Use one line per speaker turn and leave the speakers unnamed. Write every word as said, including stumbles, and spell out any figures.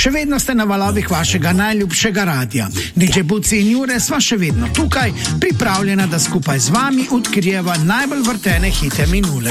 Še vedno ste na valovih vašega najljubšega radia. didžej Buci in Jure sva še vedno tukaj, pripravljena, da skupaj z vami odkrijeva najbolj vrtene hite minule